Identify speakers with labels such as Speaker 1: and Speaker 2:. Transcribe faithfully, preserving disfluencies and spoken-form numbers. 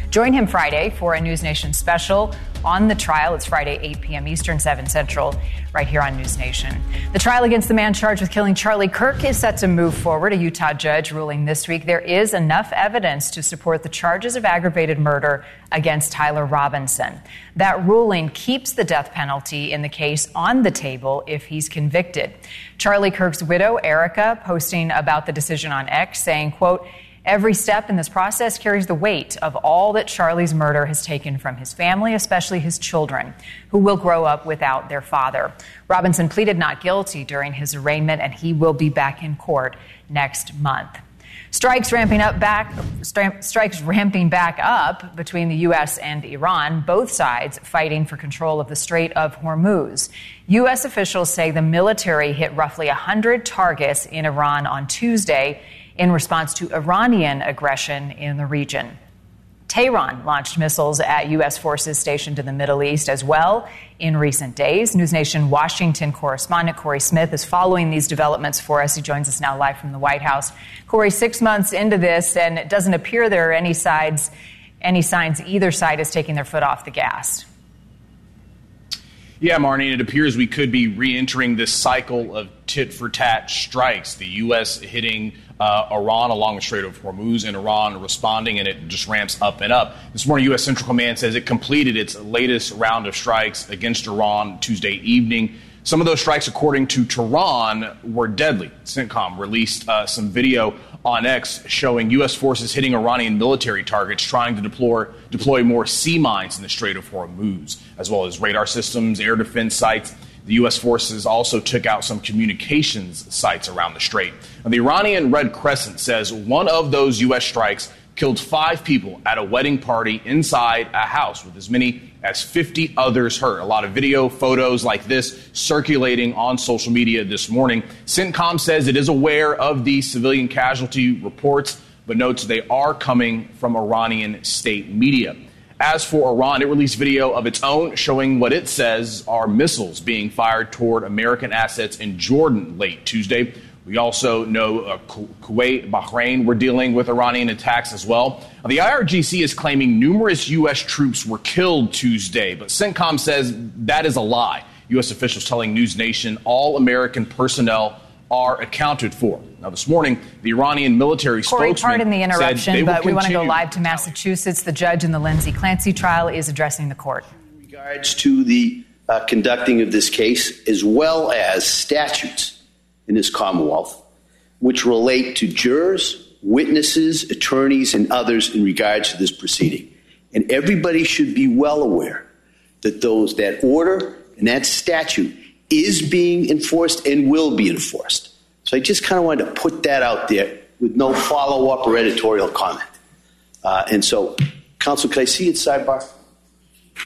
Speaker 1: Join him Friday for a News Nation special on the trial. It's Friday, eight p.m. Eastern, seven Central, right here on News Nation. The trial against the man charged with killing Charlie Kirk is set to move forward. A Utah judge ruling this week there is enough evidence to support the charges of aggravated murder against Tyler Robinson. That ruling keeps the death penalty in the case on the table if he's convicted. Charlie Kirk's widow, Erica, posting about the decision on X, saying, quote, "Every step in this process carries the weight of all that Charlie's murder has taken from his family, especially his children, who will grow up without their father." Robinson pleaded not guilty during his arraignment, and he will be back in court next month. Strikes ramping up back, stri- strikes ramping back up between the U S and Iran, both sides fighting for control of the Strait of Hormuz. U S officials say the military hit roughly one hundred targets in Iran on Tuesday in response to Iranian aggression in the region. Tehran launched missiles at U S forces stationed in the Middle East as well in recent days. News Nation Washington correspondent Corey Smith is following these developments for us. He joins us now live from the White House. Corey, six months into this, and it doesn't appear there are any sides, any signs either side is taking their foot off the gas.
Speaker 2: Yeah, Marnie, it appears we could be re-entering this cycle of tit-for-tat strikes. The U S hitting uh, Iran along the Strait of Hormuz, and Iran responding, and it just ramps up and up. This morning, U S Central Command says it completed its latest round of strikes against Iran Tuesday evening. Some of those strikes, according to Tehran, were deadly. CENTCOM released uh, some video on X showing U S forces hitting Iranian military targets trying to deploy, deploy more sea mines in the Strait of Hormuz, as well as radar systems, air defense sites. The U S forces also took out some communications sites around the strait. Now, the Iranian Red Crescent says one of those U S strikes killed five people at a wedding party inside a house, with as many as fifty others hurt. A lot of video, photos like this circulating on social media this morning. CENTCOM says it is aware of these civilian casualty reports, but notes they are coming from Iranian state media. As for Iran, it released video of its own showing what it says are missiles being fired toward American assets in Jordan late Tuesday. We also know uh, Kuwait, Bahrain were dealing with Iranian attacks as well. The I R G C is claiming numerous U S troops were killed Tuesday, but CENTCOM says that is a lie. U S officials telling News Nation all American personnel are accounted for. Now, this morning, the Iranian military
Speaker 1: Corey,
Speaker 2: spokesman
Speaker 1: pardon the interruption, but we want to go live to
Speaker 2: retaliate.
Speaker 1: Massachusetts. The judge in the Lindsay Clancy trial is addressing the court.
Speaker 3: In regards to the uh, conducting of this case, as well as statutes in this Commonwealth, which relate to jurors, witnesses, attorneys, and others in regards to this proceeding. And everybody should be well aware that those that order and that statute is being enforced and will be enforced. So I just kind of wanted to put that out there with no follow-up or editorial comment. Uh, and so, Counsel, could I see it sidebar?